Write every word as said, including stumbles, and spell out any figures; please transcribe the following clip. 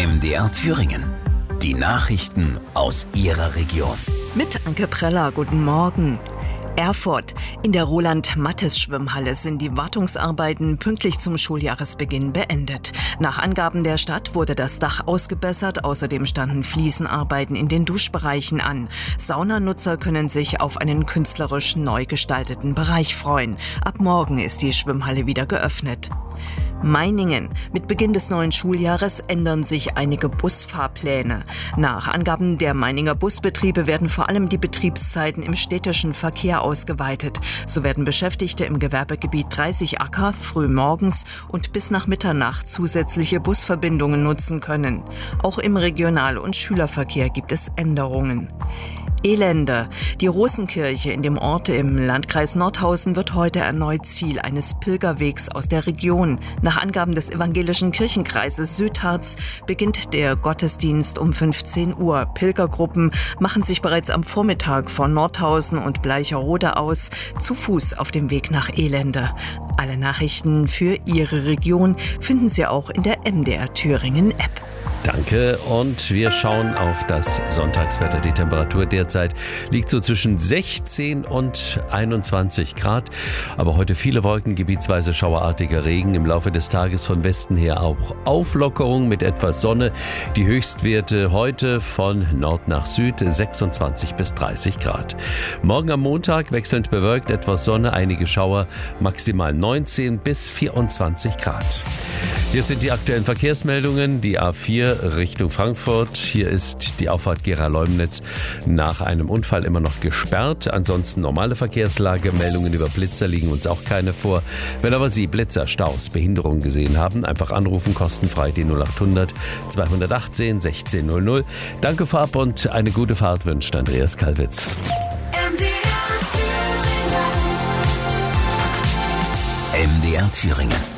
M D R Thüringen. Die Nachrichten aus Ihrer Region. Mit Anke Preller, guten Morgen. Erfurt. In der Roland-Mattes-Schwimmhalle sind die Wartungsarbeiten pünktlich zum Schuljahresbeginn beendet. Nach Angaben der Stadt wurde das Dach ausgebessert. Außerdem standen Fliesenarbeiten in den Duschbereichen an. Saunanutzer können sich auf einen künstlerisch neu gestalteten Bereich freuen. Ab morgen ist die Schwimmhalle wieder geöffnet. Meiningen. Mit Beginn des neuen Schuljahres ändern sich einige Busfahrpläne. Nach Angaben der Meininger Busbetriebe werden vor allem die Betriebszeiten im städtischen Verkehr ausgeweitet. So werden Beschäftigte im Gewerbegebiet dreißig Acker früh morgens und bis nach Mitternacht zusätzliche Busverbindungen nutzen können. Auch im Regional- und Schülerverkehr gibt es Änderungen. Elende. Die Rosenkirche in dem Ort im Landkreis Nordhausen wird heute erneut Ziel eines Pilgerwegs aus der Region. Nach Angaben des evangelischen Kirchenkreises Südharz beginnt der Gottesdienst um fünfzehn Uhr. Pilgergruppen machen sich bereits am Vormittag von Nordhausen und Bleicherode aus zu Fuß auf dem Weg nach Elende. Alle Nachrichten für Ihre Region finden Sie auch in der M D R Thüringen App. Danke, und wir schauen auf das Sonntagswetter. Die Temperatur derzeit liegt so zwischen sechzehn und einundzwanzig Grad. Aber heute viele Wolken, gebietsweise schauerartiger Regen. Im Laufe des Tages von Westen her auch Auflockerung mit etwas Sonne. Die Höchstwerte heute von Nord nach Süd sechsundzwanzig bis dreißig Grad. Morgen am Montag wechselnd bewölkt, etwas Sonne, einige Schauer, maximal neunzehn bis vierundzwanzig Grad. Hier sind die aktuellen Verkehrsmeldungen. Die A vier Richtung Frankfurt. Hier ist die Auffahrt Gera-Leumnitz nach einem Unfall immer noch gesperrt. Ansonsten normale Verkehrslage. Meldungen über Blitzer liegen uns auch keine vor. Wenn aber Sie Blitzer, Staus, Behinderungen gesehen haben, einfach anrufen, kostenfrei die null acht hundert zweihundertachtzehn sechzehn null null. Danke vorab und eine gute Fahrt wünscht Andreas Kalwitz. M D R Thüringen.